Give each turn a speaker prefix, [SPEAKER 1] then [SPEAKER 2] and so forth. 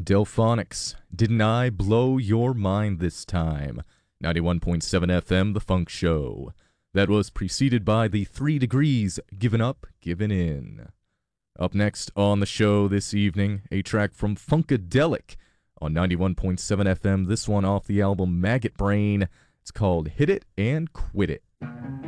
[SPEAKER 1] Delphonics. Didn't I blow your mind this time? 91.7 FM, The Funk Show. That was preceded by the 3 Degrees, Given Up, Given In. Up next on the show this evening, a track from Funkadelic on 91.7 FM. This one off the album Maggot Brain. It's called Hit It and Quit It.